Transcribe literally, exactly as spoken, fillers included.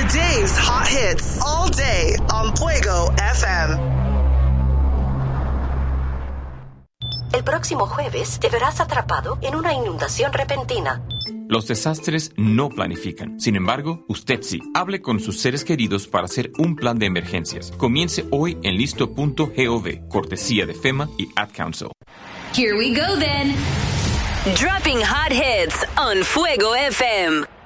Today's hot hits all day on Fuego F M. El próximo jueves te verás atrapado en una inundación repentina. Los desastres no planifican. Sin embargo, usted sí. Hable con sus seres queridos para hacer un plan de emergencias. Comience hoy en listo punto gov, cortesía de FEMA y Ad Council. Here we go then. Dropping hot hits on Fuego F M.